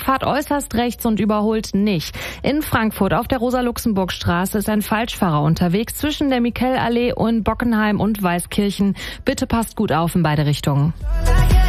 fahrt äußerst rechts und überholt nicht. In Frankfurt auf der Rosa-Luxemburg-Straße ist ein Falschfahrer unterwegs zwischen der Michelallee und Bockenheim und Weißkirchen. Bitte passt gut auf in beide Richtungen.